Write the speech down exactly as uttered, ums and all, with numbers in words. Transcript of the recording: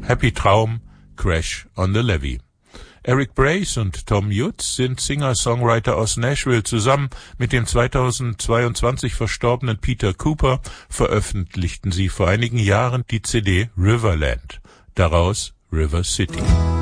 Happy Traum, Crash on the Levee. Eric Brace und Tom Utz sind Singer-Songwriter aus Nashville. Zusammen mit dem zweitausendzweiundzwanzig verstorbenen Peter Cooper veröffentlichten sie vor einigen Jahren die C D Riverland, daraus River City.